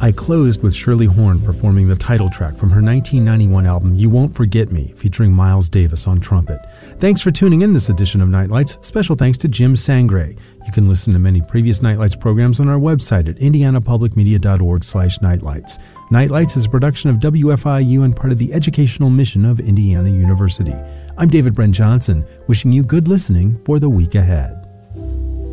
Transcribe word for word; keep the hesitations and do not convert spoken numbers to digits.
I closed with Shirley Horn performing the title track from her nineteen ninety-one album You Won't Forget Me, featuring Miles Davis on trumpet. Thanks for tuning in this edition of Nightlights. Special thanks to Jim Sangre. You can listen to many previous Nightlights programs on our website at indianapublicmedia.org slash nightlights. Nightlights is a production of W F I U and part of the educational mission of Indiana University. I'm David Brent Johnson, wishing you good listening for the week ahead.